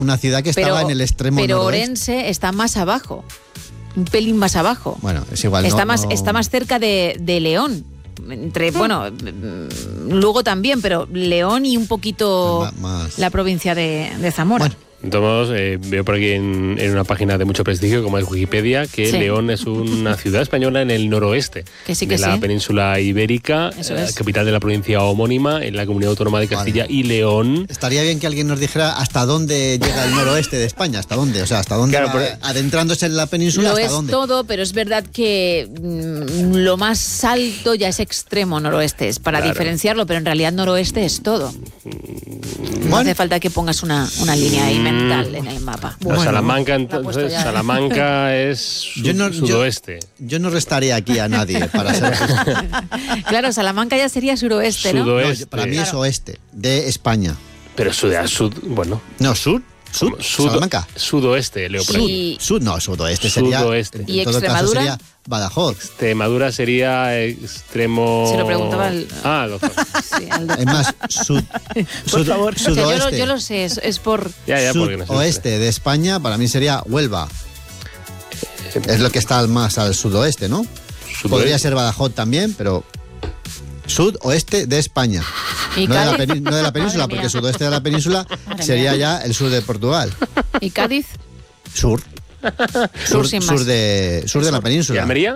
una ciudad que estaba en el extremo pero noroeste. Orense está más abajo, un pelín más abajo. Bueno, es igual. Está más cerca de León. Bueno, Lugo también, pero León y un poquito más. la provincia de Zamora. Bueno. Entonces, veo por aquí en una página de mucho prestigio como es Wikipedia que Sí. León es una ciudad española en el noroeste Que sí, de la península ibérica, Eso es. capital de la provincia homónima en la Comunidad Autónoma de Castilla y León. Estaría bien que alguien nos dijera hasta dónde llega el noroeste de España, hasta dónde, o sea, hasta dónde, Claro, adentrándose en la península, Lo hasta es dónde. todo, pero es verdad que lo más alto ya es extremo noroeste, es para Claro. diferenciarlo, pero en realidad noroeste es todo. No hace falta que pongas una línea ahí mental en el mapa. Bueno, Salamanca, la ha puesto entonces, ya. Salamanca es sudoeste. Yo no restaría aquí a nadie para ser Claro, Salamanca ya sería suroeste, ¿no? Sudoeste. No, para mí es oeste de España. Pero bueno. No, sur. Salamanca. Sudoeste, leo por aquí. Sudoeste sería. Sudoeste. ¿Y En todo caso Extremadura? sería Badajoz. Extremadura sería extremo... Se lo preguntaba al... doctor. Sí, al doctor. Es más, Por favor. sudoeste. Yo lo sé, es por... porque no sé. Sudoeste de España para mí sería Huelva. Es lo que está más al sudoeste, ¿no? Podría ser Badajoz también, pero sudoeste de España. ¿Y No Cádiz? no de la península, Madre porque mía. sudoeste de la península sería ya el sur de Portugal. ¿Y Cádiz? Sur. Sur sin más. Sur de la ¿Y península. Almería?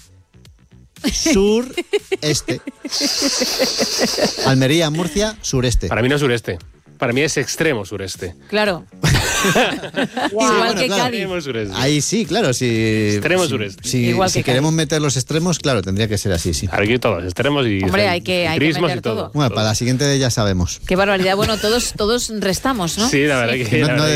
Sureste. Almería, Murcia, sureste. Para mí no es sureste. Para mí es extremo sureste. Claro. Igual bueno, que claro. Cádiz. Extremo sureste. Ahí sí, claro, Extremo sureste. Igual Si que queremos meter los extremos, claro, tendría que ser así, sí. Aquí todos, extremos y Hombre, hay que centrismos meter y todo. todo. Bueno, para la siguiente ya sabemos. Qué barbaridad. Bueno, todos restamos, ¿no? Sí, la verdad que... No- la no verdad